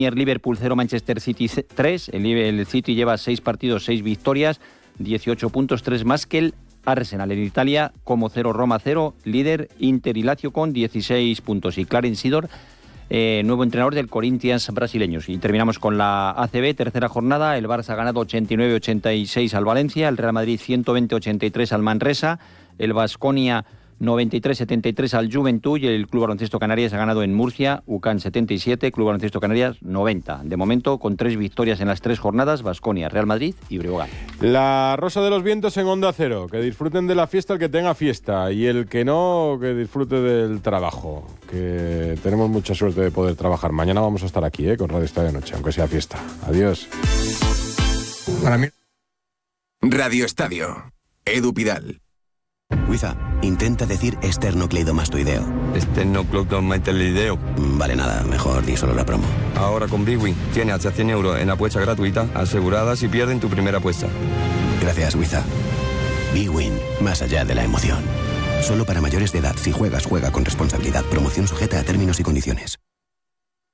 Liverpool 0, Manchester City 3. El City lleva 6 partidos, 6 victorias, 18 puntos, 3 más que el Arsenal. En Italia, como 0, Roma 0, líder Inter y Lazio con 16 puntos. Y Clarence Seedorf, nuevo entrenador del Corinthians brasileños. Y terminamos con la ACB, tercera jornada. El Barça ha ganado 89-86 al Valencia, el Real Madrid 120-83 al Manresa, el Baskonia 93-73 al Juventud y el Club Baloncesto Canarias ha ganado en Murcia, UCAN 77, Club Baloncesto Canarias 90. De momento, con 3 victorias en las 3 jornadas, Baskonia, Real Madrid y Breogán. La Rosa de los Vientos en Onda Cero. Que disfruten de la fiesta el que tenga fiesta y el que no, que disfrute del trabajo. Que tenemos mucha suerte de poder trabajar. Mañana vamos a estar aquí, con Radio Estadio Noche, aunque sea fiesta. Adiós. Para mí. Radio Estadio. Edu Pidal. Wiza, intenta decir esternocleidomastoideo. Esternocleidomastoideo. Vale, nada, mejor di solo la promo. Ahora con BWin tienes hasta 100 euros en apuesta gratuita asegurada si pierden tu primera apuesta. Gracias, Wiza. BWin, más allá de la emoción. Solo para mayores de edad. Si juegas, juega con responsabilidad. Promoción sujeta a términos y condiciones.